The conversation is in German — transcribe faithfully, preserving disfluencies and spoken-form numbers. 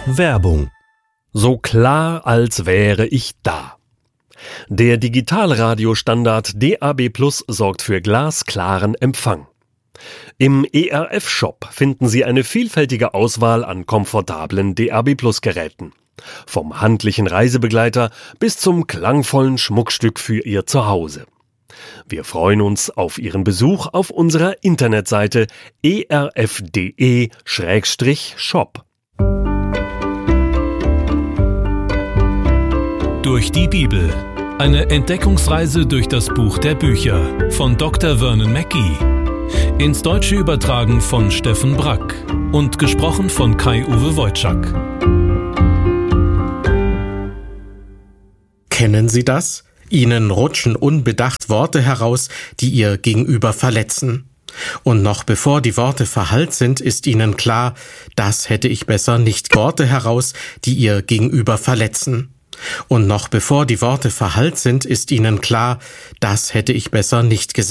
Werbung. So klar, als wäre ich da. Der Digitalradiostandard D A B Plus sorgt für glasklaren Empfang. Im E R F-Shop finden Sie eine vielfältige Auswahl an komfortablen D A B Plus Geräten. Vom handlichen Reisebegleiter bis zum klangvollen Schmuckstück für Ihr Zuhause. Wir freuen uns auf Ihren Besuch auf unserer Internetseite e r f punkt d e Schrägstrich shop. Durch die Bibel. Eine Entdeckungsreise durch das Buch der Bücher von Doktor Vernon Mackey. Ins Deutsche übertragen von Steffen Brack und gesprochen von Kai-Uwe Wojczak. Kennen Sie das? Ihnen rutschen unbedacht Worte heraus, die Ihr Gegenüber verletzen. Und noch bevor die Worte verhallt sind, ist Ihnen klar, das hätte ich besser nicht. Worte heraus, die Ihr Gegenüber verletzen. Und noch bevor die Worte verhallt sind, ist Ihnen klar, das hätte ich besser nicht gesagt.